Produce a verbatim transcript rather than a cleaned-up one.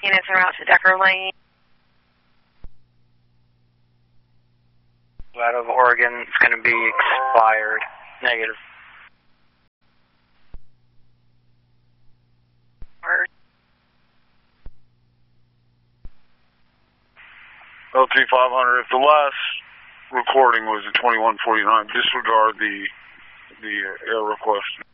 Units en route to Decker Lane. Out of Oregon, it's going to be expired. Negative. L T five hundred, if the last recording was at twenty-one forty-nine, disregard the, the air request.